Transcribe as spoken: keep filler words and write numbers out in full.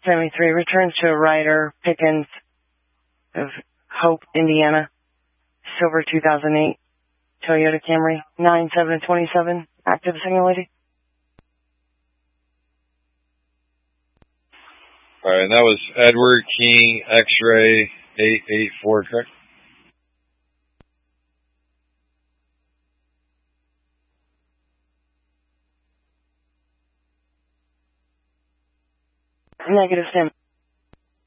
seventy-three, returns to a rider, Pickens of Hope, Indiana, silver two thousand eight, Toyota Camry, nine seven twenty-seven, active signal lady. Alright, and that was Edward King, X-ray, eight eight four, correct? Negative, Sam.